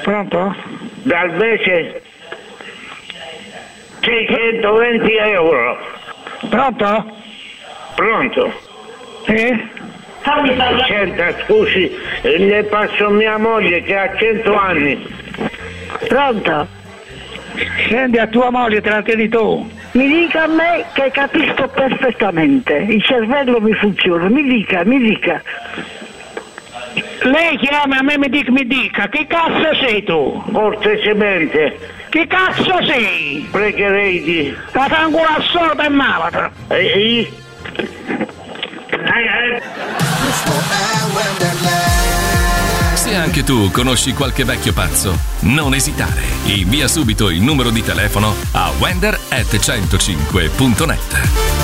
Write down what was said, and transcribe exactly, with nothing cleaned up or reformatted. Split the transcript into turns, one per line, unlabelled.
Pronto?
Dal Bese seicentoventi euro.
Pronto?
Pronto?
Sì?
Senta, scusi, le passo mia moglie che ha cento anni.
Pronto?
Senti, a tua moglie te la tieni tu.
Mi dica a me che capisco perfettamente, il cervello mi funziona, mi dica, mi dica.
Lei chiama a me, mi dica, mi dica, che cazzo sei tu?
Cortesemente.
Che cazzo sei?
Pregherei di...
La fangula assorta e malata.
E eh, eh.
Se anche tu conosci qualche vecchio pazzo, non esitare. Invia subito il numero di telefono a wender at centocinque punto net.